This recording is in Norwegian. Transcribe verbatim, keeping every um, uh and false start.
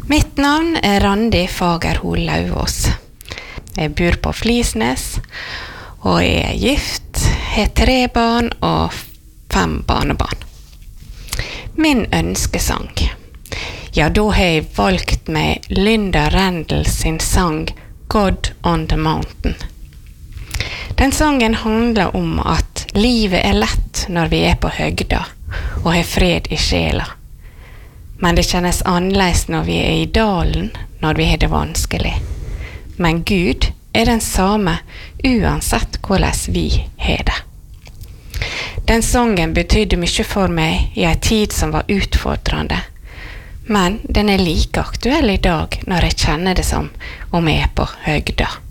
Mitt navn er Randi Fagerhol Lauvås. Jeg bor på Flisnes, og jeg er gift, har tre barn og fem barnebarn. Min ønskesang. Ja, da har jeg valgt meg Linda Rendel sin sang God on the Mountain. Den sangen handler om at livet er lett når vi er på høgda og har fred i sjela. Men det kjennes annerledes når vi er i dalen, når vi har det vanskelig. Men Gud er den samme uansett hvordan vi har det. Den sangen betydde mye for meg i en tid som var utfordrende, men den er like aktuell i dag når jeg kjenner det som om jeg er på høgda.